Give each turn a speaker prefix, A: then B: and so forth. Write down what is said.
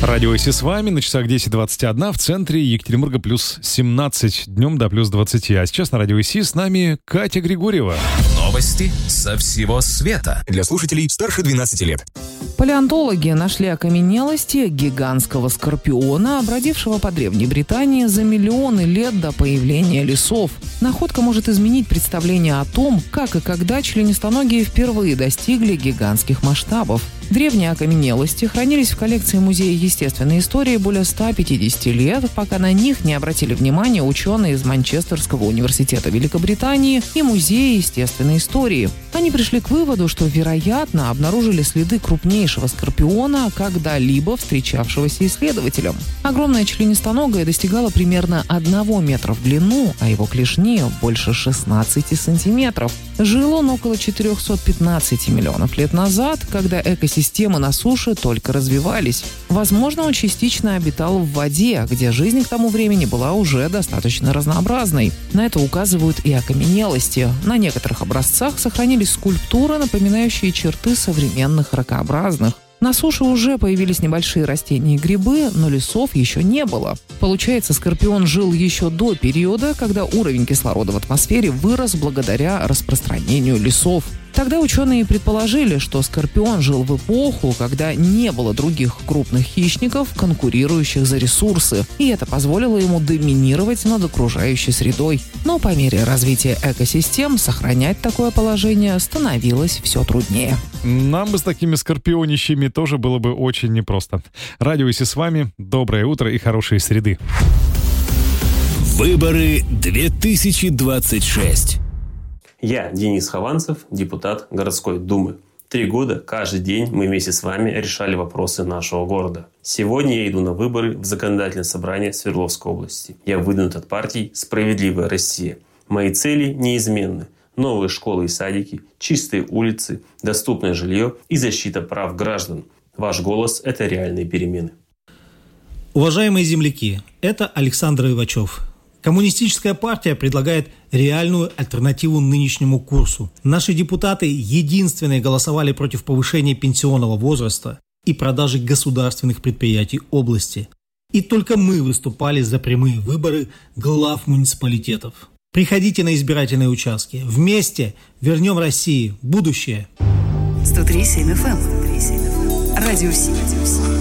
A: Радио ИС с вами, на часах 10:21, в центре Екатеринбурга плюс 17, днем до плюс 20. А сейчас на Радио ИС с нами Катя Григорьева.
B: Новости со всего света. Для слушателей старше 12 лет.
C: Палеонтологи нашли окаменелости гигантского скорпиона, бродившего по Древней Британии за миллионы лет до появления лесов. Находка может изменить представление о том, как и когда членистоногие впервые достигли гигантских масштабов. Древние окаменелости хранились в коллекции Музея естественной истории более 150 лет, пока на них не обратили внимание ученые из Манчестерского университета Великобритании и Музея естественной истории. Они пришли к выводу, что, вероятно, обнаружили следы крупнейшего скорпиона, когда-либо встречавшегося исследователям. Огромное членистоногое достигало примерно 1 метра в длину, а его клешни больше 16 сантиметров. Жил он около 415 миллионов лет назад, когда экосистемы на суше только развивались. Возможно, он частично обитал в воде, где жизнь к тому времени была уже достаточно разнообразной. На это указывают и окаменелости. На некоторых образцах сохранились скульптуры, напоминающие черты современных ракообразных. На суше уже появились небольшие растения и грибы, но лесов еще не было. Получается, скорпион жил еще до периода, когда уровень кислорода в атмосфере вырос благодаря распространению лесов. Тогда ученые предположили, что скорпион жил в эпоху, когда не было других крупных хищников, конкурирующих за ресурсы, и это позволило ему доминировать над окружающей средой. Но по мере развития экосистем сохранять такое положение становилось все труднее.
A: Нам бы с такими скорпионищами тоже было бы очень непросто. Радио ИС с вами. Доброе утро и хорошей среды.
B: Выборы 2026.
D: Я Денис Хованцев, депутат городской думы. 3 года, каждый день мы вместе с вами решали вопросы нашего города. Сегодня я иду на выборы в законодательное собрание Свердловской области. Я выдвинут от партии «Справедливая Россия». Мои цели неизменны. Новые школы и садики, чистые улицы, доступное жилье и защита прав граждан. Ваш голос – это реальные перемены.
E: Уважаемые земляки, это Александр Ивачев. Коммунистическая партия предлагает реальную альтернативу нынешнему курсу. Наши депутаты единственные голосовали против повышения пенсионного возраста и продажи государственных предприятий области. И только мы выступали за прямые выборы глав муниципалитетов. Приходите на избирательные участки. Вместе вернем России будущее.
F: 103.7 FM. Радио Си.